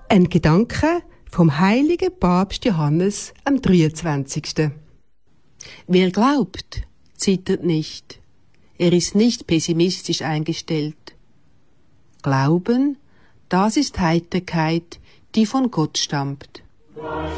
Ein Gedanke vom heiligen Papst Johannes am 23. Wer glaubt, zittert nicht. Er ist nicht pessimistisch eingestellt. Glauben, das ist Heiterkeit, die von Gott stammt.